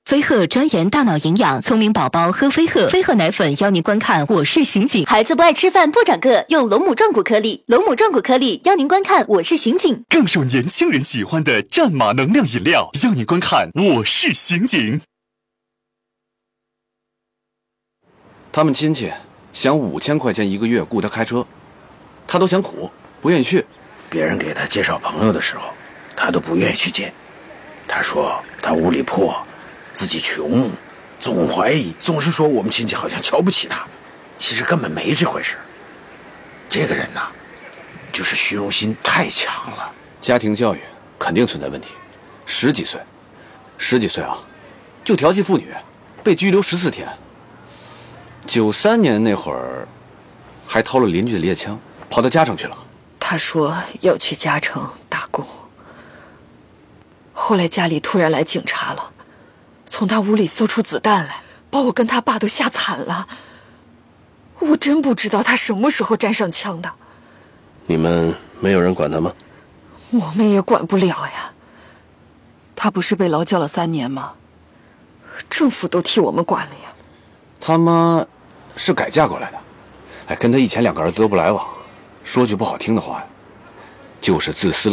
飞鹤专研大脑营养，聪明宝宝喝飞鹤。飞鹤奶粉邀您观看《我是刑警》。 孩子不爱吃饭不长个，用龙母壮骨颗粒。龙母壮骨颗粒邀您观看《我是刑警》， 更受年轻人喜欢的战马能量饮料，邀您观看《我是刑警》。 他们亲戚想5000块钱一个月雇他开车，他都嫌苦，不愿意去。 别人给他介绍朋友的时候，他都不愿意去见。他说他屋里破，自己穷，总怀疑，总是说我们亲戚好像瞧不起他，其实根本没这回事。这个人呐，就是虚荣心太强了。 家庭教育肯定存在问题。十几岁啊，就调戏妇女，被拘留14天。93年那会儿，还偷了邻居的猎枪，跑到嘉诚去了。 他说要去嘉诚打工，后来家里突然来警察了，从他屋里搜出子弹来，把我跟他爸都吓惨了。我真不知道他什么时候沾上枪的。 你们没有人管他吗？ 我们也管不了呀。他不是被劳教了3年吗？政府都替我们管了呀。 他妈是改嫁过来的，哎，跟他以前2个儿子都不来往，说句不好听的话，就是自私。